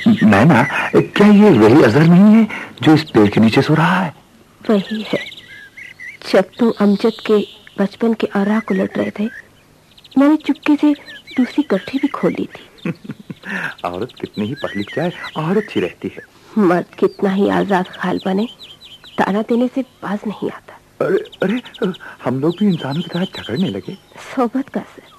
नैना, क्या ये वही अजहर नहीं है जो इस पेड़ के नीचे सो रहा है? वही है। जब तुम अमजद के बचपन के औराक उलट रहे थे, मैंने चुपके से दूसरी गठरी भी खोल ली थी। औरत कितनी ही पढ़ लिख जाए, औरत अच्छी रहती है। मर्द कितना ही आजाद खाल बने, ताना देने से बाज नहीं आता। अरे अरे, हम लोग भी इंसानों की तरह झगड़ने लगे। सोबत का असर।